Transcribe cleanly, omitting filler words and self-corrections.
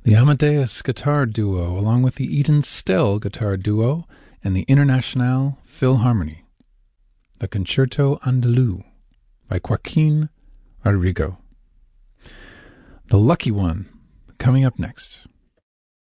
The Amadeus Guitar Duo, along with the Eden Stell Guitar Duo and the Internationale Philharmonie. The Concerto Andalou by Joaquin Rodrigo. The Lucky One, coming up next.